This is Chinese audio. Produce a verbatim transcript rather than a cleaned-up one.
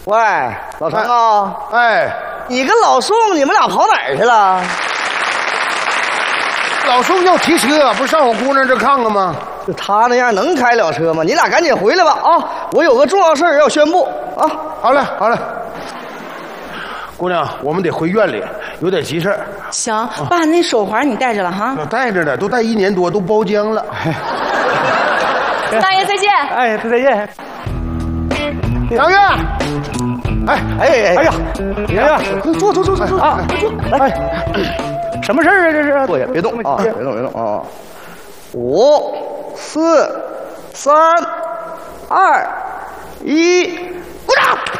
喂，老陈啊， 哎， 你跟老宋你们俩跑哪儿去了？ 老宋要提车，不是上我姑娘这看看吗？ 就他那样能开了车吗？你俩赶紧回来吧啊！我有个重要事儿要宣布啊！ 好嘞，好嘞。姑娘，我们得回院里，有点急事儿。 行，爸，那手环你带着了哈？ 我带着呢，都带一年多，都包浆了。 大爷再见。 哎，再见。 杨月，哎哎哎哎呀， 杨月，快坐坐坐坐坐啊！快坐，来，什么事儿啊？这是坐下，别动啊！别动别动啊！五、四、三、二、一，鼓掌！